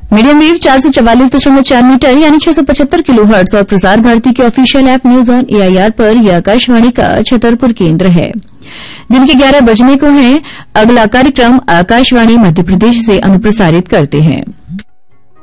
Medium wave 444.4 metre यानी 675 kilohertz और प्रसार भारती के official app news on AIR पर यह आकाशवाणी का छतरपुर केंद्र है। दिन के 11 बजने को है। अगला कार्यक्रम आकाशवाणी मध्य प्रदेश से अनुप्रसारित करते हैं।